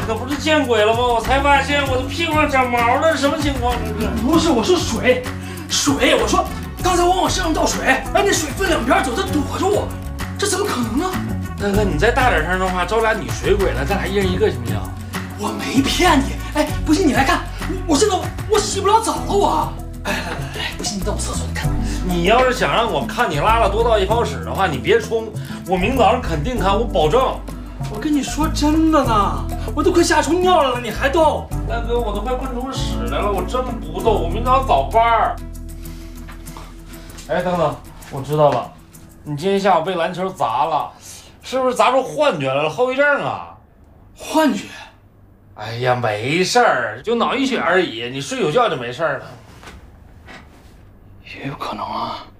可不是见鬼了吗？我才发现我的屁股上长毛了，什么情况？这是？ 不是，我说水，我说刚才往我身上倒水，哎，那水分两边走，它躲着我，这怎么可能呢？ 大哥，你再大点声的话，招俩女水鬼了，咱俩一人一个行不行？ 我没骗你，哎，不信你来看，我现在我洗不了澡了，我。哎，来，不信你到我厕所，你看。 你要是想让我看你拉了多倒一泡屎的话，你别冲，我明早上肯定看，我保证。 我跟你说真的呢，我都快吓出尿来了，你还逗？ 大哥，我都快喷出屎来了，我真不逗，我明早早班儿。哎，等等，我知道了，你今天下午被篮球砸了，是不是砸出幻觉来了？后遗症啊？ 幻觉？ 哎呀，没事儿，就脑溢血而已，你睡有觉就没事儿了。 也有可能啊。